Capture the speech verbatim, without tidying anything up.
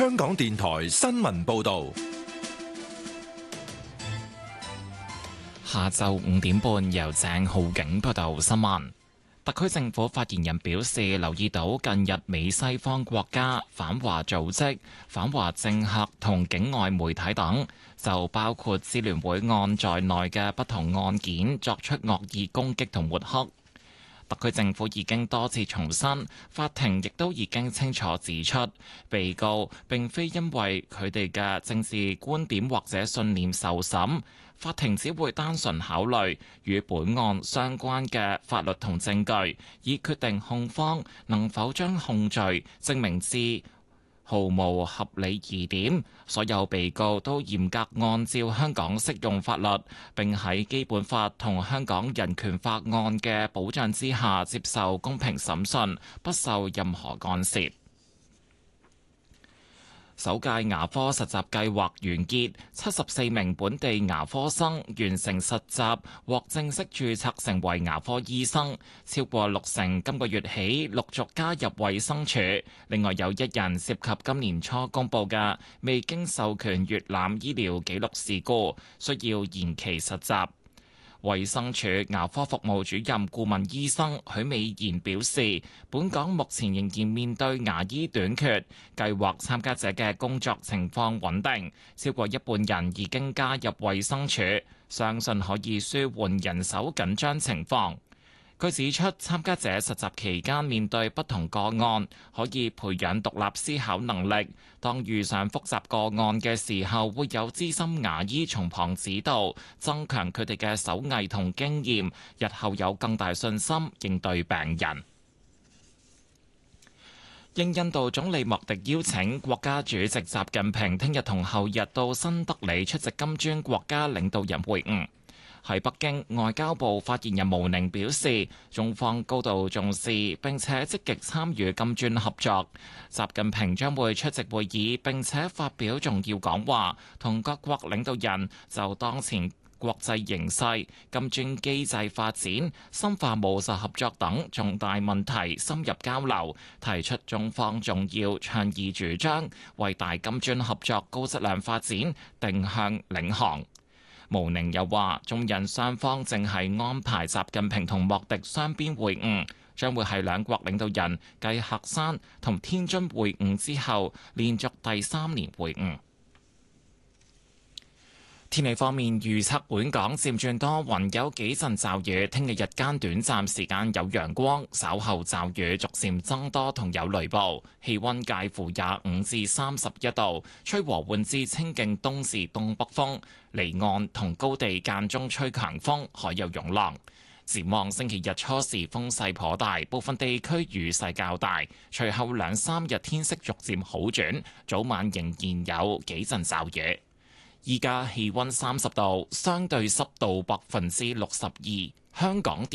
香港電台新聞報道。 下晝五點半，由鄭浩景報道新聞。特區政府發言人表示，留意到近日美西方國家、反華組織、反華政客同境外媒體等，就包括支聯會案在內嘅不同案件作出惡意攻擊同抹黑。特區政府已經多次重申，法庭亦都已經清楚指出，被告並非因為佢哋嘅政治觀點或者信念受審。法庭只會單純考慮與本案相關嘅法律同證據，以決定控方能否將控罪證明至毫無合理疑點。所有被告都嚴格按照香港適用法律，並喺基本法同香港人權法案嘅保障之下接受公平審訊，不受任何干涉。首屆牙科實習計劃完結，七十四名本地牙科生完成實習，獲正式註冊成為牙科醫生，超過六成今個月起陸續加入衛生署。另外有一人涉及今年初公佈嘅未經授權閱覽醫療記錄事故，需要延期實習。衛生署牙科服務主任顧問醫生許美賢表示，本港目前仍然面對牙醫短缺，計劃參加者嘅工作情況穩定，超過一半人已經加入衛生署，相信可以舒緩人手緊張情況。佢指出，參加者實習期間面對不同個案，可以培養獨立思考能力。當遇上複雜個案嘅時候，會有資深牙醫從旁指導，增強佢哋嘅手藝同經驗，日後有更大信心應對病人。應印度總理莫迪邀請，國家主席習近平聽日同後日到新德里出席金磚國家領導人會晤。喺北京，外交部發言人毛寧表示，中方高度重視並且積極參與金磚合作。習近平將會出席會議並且發表重要講話，同各國領導人就當前國際形勢、金磚機制發展、深化務實合作等重大問題深入交流，提出中方重要倡議主張，為大金磚合作高質量發展定向領航。毛寧又話，中印雙方正係安排習近平同莫迪雙邊會晤，將會係兩國領導人繼喀山同天津會晤之後，連續第三年會晤。天氣方面預測，本港漸轉多雲，有幾陣驟雨。聽日日間短暫時間有陽光，稍後驟雨逐漸增多同有雷暴。氣溫介乎廿五至三十一度，吹和緩至清勁東至東北風。離岸同高地間中吹強風，海有湧浪。展望星期日初時風勢頗大，部分地區雨勢較大。隨後兩三日天色逐漸好轉，早晚仍然有幾陣驟雨。依家氣溫三十度，相對濕度百分之六十二。香港